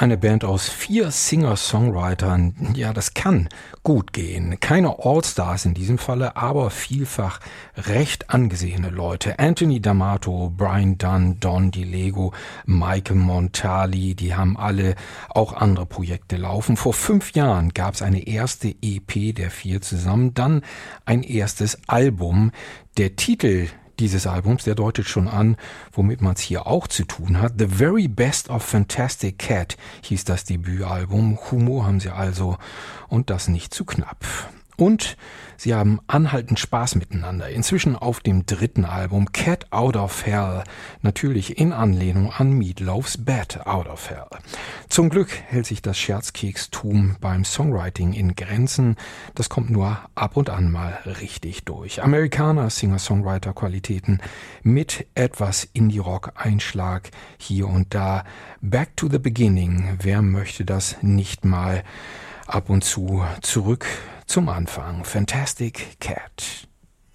Eine Band aus 4 Singer-Songwritern, ja, das kann gut gehen. Keine All-Stars in diesem Falle, aber vielfach recht angesehene Leute. Anthony D'Amato, Brian Dunn, Don DiLego, Michael Montali, die haben alle auch andere Projekte laufen. Vor 5 Jahren gab es eine erste EP der 4 zusammen, dann ein erstes Album. Der Titel dieses Albums, der deutet schon an, womit man es hier auch zu tun hat. The Very Best of Fantastic Cat hieß das Debütalbum. Humor haben sie also und das nicht zu knapp. Und sie haben anhaltend Spaß miteinander. Inzwischen auf dem 3. Album Cat Out of Hell, natürlich in Anlehnung an Meat Loaf's Bat Out of Hell. Zum Glück hält sich das Scherzkekstum beim Songwriting in Grenzen. Das kommt nur ab und an mal richtig durch. Amerikaner, Singer-Songwriter-Qualitäten mit etwas Indie-Rock-Einschlag hier und da. Back to the Beginning, wer möchte das nicht mal? Ab und zu zurück zum Anfang. Fantastic Cat.